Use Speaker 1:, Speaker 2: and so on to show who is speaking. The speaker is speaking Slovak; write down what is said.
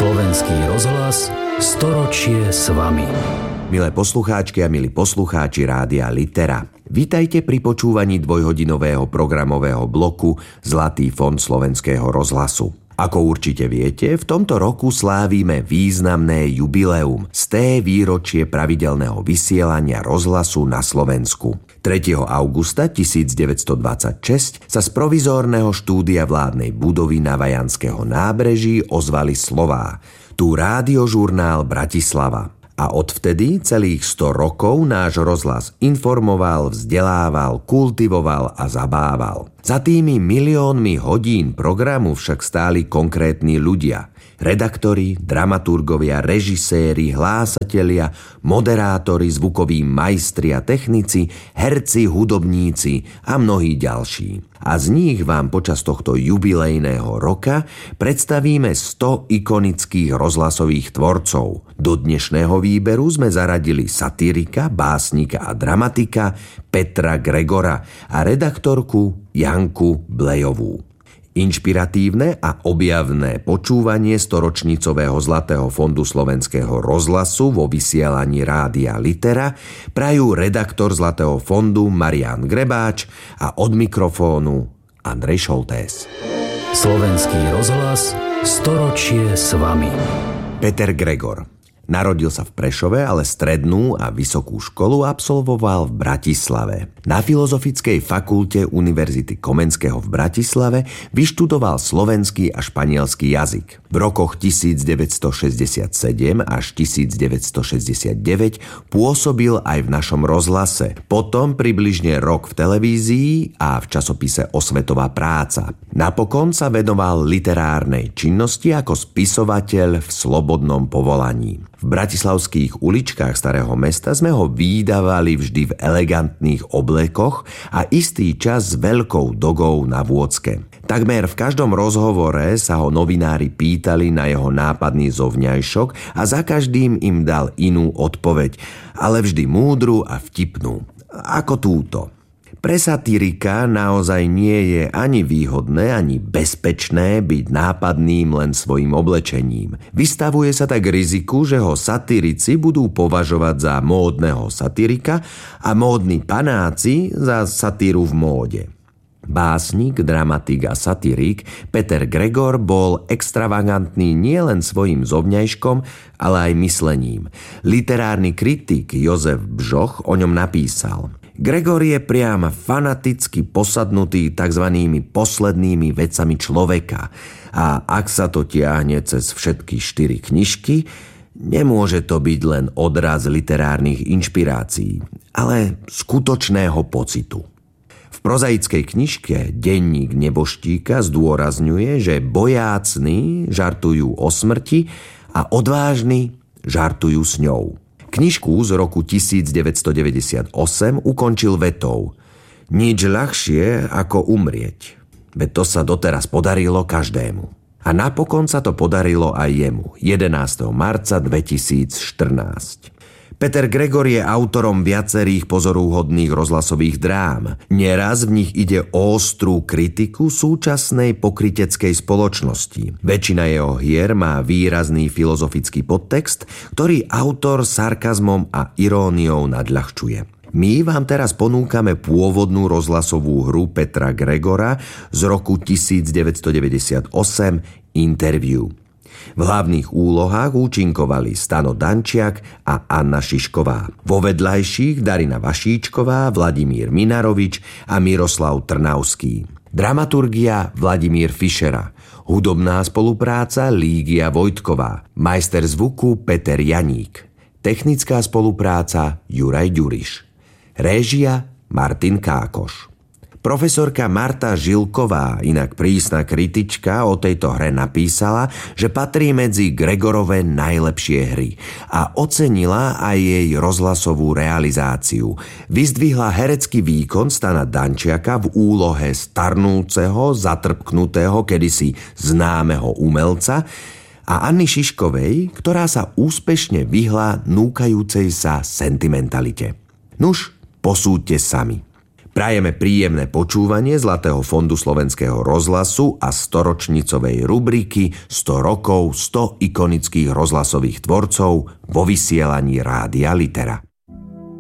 Speaker 1: Slovenský rozhlas, storočie s vami.
Speaker 2: Milé poslucháčky a milí poslucháči Rádia Litera, vítajte pri počúvaní dvojhodinového programového bloku Zlatý fond Slovenského rozhlasu. Ako určite viete, v tomto roku slávime významné jubileum, sté výročie pravidelného vysielania rozhlasu na Slovensku. 3. augusta 1926 sa z provizórneho štúdia vládnej budovy na Vajanského nábreží ozvali slová: Tu rádiožurnál Bratislava. A odvtedy celých 100 rokov náš rozhlas informoval, vzdelával, kultivoval a zabával. Za tými miliónmi hodín programu však stáli konkrétni ľudia. Redaktori, dramaturgovia, režiséri, hlásatelia, moderátori, zvukoví majstri a technici, herci, hudobníci a mnohí ďalší. A z nich vám počas tohto jubilejného roka predstavíme 100 ikonických rozhlasových tvorcov. Do dnešného výberu sme zaradili satyrika, básnika a dramatika Petra Gregora a redaktorku Janku Blejovú. Inšpiratívne a objavné počúvanie storočnicového Zlatého fondu Slovenského rozhlasu vo vysielaní Rádia Litera prajú redaktor Zlatého fondu Marián Grebáč a od mikrofónu Andrej Šoltés.
Speaker 1: Slovenský rozhlas, storočie s vami.
Speaker 2: Peter Gregor. Narodil sa v Prešove, ale strednú a vysokú školu absolvoval v Bratislave. Na Filozofickej fakulte Univerzity Komenského v Bratislave vyštudoval slovenský a španielský jazyk. V rokoch 1967 až 1969 pôsobil aj v našom rozhlase. Potom približne rok v televízii a v časopise Osvetová práca. Napokon sa venoval literárnej činnosti ako spisovateľ v slobodnom povolaní. V bratislavských uličkách Starého mesta sme ho vídavali vždy v elegantných oblekoch a istý čas s veľkou dogou na vôcke. Takmer v každom rozhovore sa ho novinári pýtali na jeho nápadný zovňajšok a za každým im dal inú odpoveď, ale vždy múdru a vtipnú. Ako túto. Pre satyrika naozaj nie je ani výhodné, ani bezpečné byť nápadným len svojim oblečením. Vystavuje sa tak riziku, že ho satyrici budú považovať za módneho satyrika a módni panáci za satíru v móde. Básnik, dramatik a satyrik Peter Gregor bol extravagantný nielen svojim zovňajškom, ale aj myslením. Literárny kritik Jozef Bžoch o ňom napísal: Gregor je priam fanaticky posadnutý takzvanými poslednými vecami človeka a ak sa to tiahne cez všetky 4 knižky, nemôže to byť len odraz literárnych inšpirácií, ale skutočného pocitu. V prozaickej knižke Denník neboštíka zdôrazňuje, že bojácni žartujú o smrti a odvážni žartujú s ňou. Knižku z roku 1998 ukončil vetou: Nič ľahšie ako umrieť. Veď to sa doteraz podarilo každému. A napokon sa to podarilo aj jemu 11. marca 2014. Peter Gregor je autorom viacerých pozoruhodných rozhlasových drám. Neraz v nich ide o ostrú kritiku súčasnej pokryteckej spoločnosti. Väčšina jeho hier má výrazný filozofický podtext, ktorý autor sarkazmom a iróniou nadľahčuje. My vám teraz ponúkame pôvodnú rozhlasovú hru Petra Gregora z roku 1998 Interview. V hlavných úlohách účinkovali Stano Dančiak a Anna Šišková. Vo vedľajších Darina Vašíčková, Vladimír Minarovič a Miroslav Trnavský. Dramaturgia Vladimír Fišera. Hudobná spolupráca Lígia Vojtková. Majster zvuku Peter Janík. Technická spolupráca Juraj Ďuriš. Réžia Martin Kákoš. Profesorka Marta Žilková, inak prísna kritička, o tejto hre napísala, že patrí medzi Gregorove najlepšie hry a ocenila aj jej rozhlasovú realizáciu. Vyzdvihla herecký výkon Stana Dančiaka v úlohe starnúceho, zatrpknutého, kedysi známeho umelca a Anny Šiškovej, ktorá sa úspešne vyhla núkajúcej sa sentimentalite. Nuž, posúďte sami. Prajeme príjemné počúvanie Zlatého fondu Slovenského rozhlasu a storočnicovej rubriky 100 rokov 100 ikonických rozhlasových tvorcov vo vysielaní Rádia Litera.